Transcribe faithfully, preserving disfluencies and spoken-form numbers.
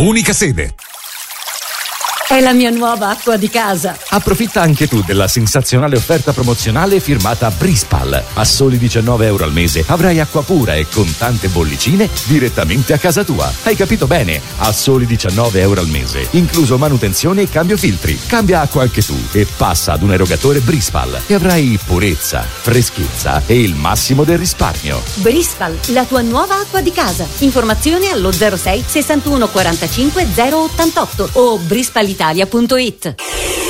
Unica sede. È la mia nuova acqua di casa. Approfitta anche tu della sensazionale offerta promozionale firmata Brispal. A soli diciannove euro al mese avrai acqua pura e con tante bollicine direttamente a casa tua. Hai capito bene? A soli diciannove euro al mese, incluso manutenzione e cambio filtri. Cambia acqua anche tu e passa ad un erogatore Brispal e avrai purezza, freschezza e il massimo del risparmio. Brispal, la tua nuova acqua di casa. Informazioni allo zero sei sessantuno quarantacinque zero ottantotto o brispalitalia punto it.